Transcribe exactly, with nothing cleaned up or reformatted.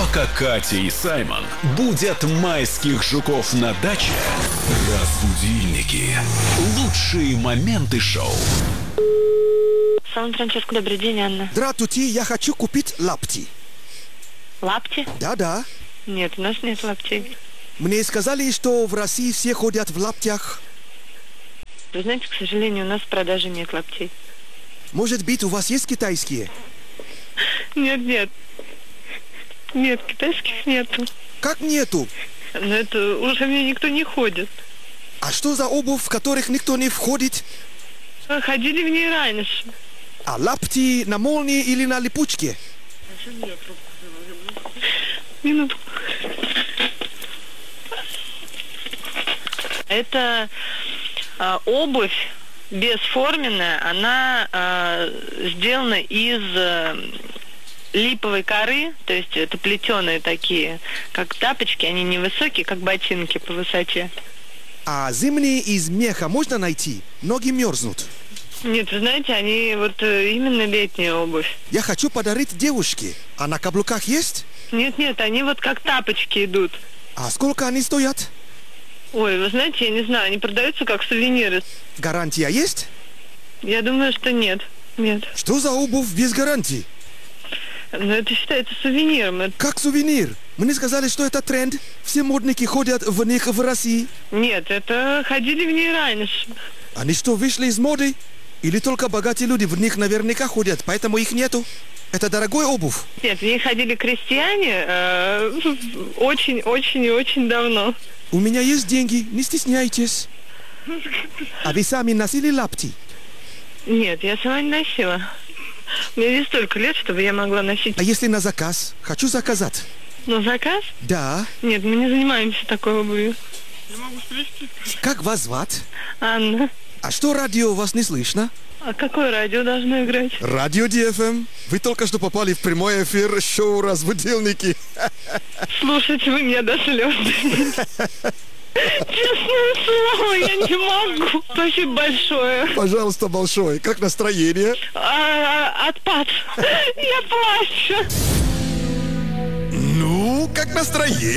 Пока Катя и Саймон будят майских жуков на даче, разбудильники. Лучшие моменты шоу. Сан-Франциско, добрый день, Анна. Здравствуйте, я хочу купить лапти. Лапти? Да-да. Нет, у нас нет лаптей. Мне сказали, что в России все ходят в лаптях. Вы знаете, к сожалению, у нас в продаже нет лаптей. Может быть, у вас есть китайские? Нет, нет. Нет, китайских нету. Как нету? Но это уже мне никто не ходит. А что за обувь, в которых никто не входит? Ходили в ней раньше. А лапти на молнии или на липучке? Минутку. Это а, обувь бесформенная, она а, сделана из а, липовой коры, то есть это плетеные такие, как тапочки, они невысокие, как ботинки по высоте. А зимние из меха можно найти? Ноги мерзнут. Нет, вы знаете, они вот э, именно летняя обувь. Я хочу подарить девушке. А на каблуках есть? Нет, нет, они вот как тапочки идут. А сколько они стоят? Ой, вы знаете, я не знаю, они продаются как сувениры. Гарантия есть? Я думаю, что нет. Нет. Что за обувь без гарантии? Но это считается сувениром. Это... Как сувенир? Мне сказали, что это тренд. Все модники ходят в них в России. Нет, это ходили в ней раньше. Они что, вышли из моды? Или только богатые люди в них наверняка ходят, поэтому их нету? Это дорогой обувь? Нет, в ней ходили крестьяне очень-очень и очень давно. У меня есть деньги, не стесняйтесь. А вы сами носили лапти? Нет, я сама не носила. Мне не столько лет, чтобы я могла носить. А если на заказ? Хочу заказать. На заказ? Да. Нет, мы не занимаемся такой обувью. Я могу сплести. Как вас звать? Анна. А что радио у вас не слышно? А какое радио должно играть? Радио Ди Эф Эм. Вы только что попали в прямой эфир шоу «Разбудильники». Слушайте вы меня до слез. Честное слово, я не могу. Спасибо большое. Пожалуйста, большое. Как настроение? А, а, отпад. Я плачу. Ну, как настроение?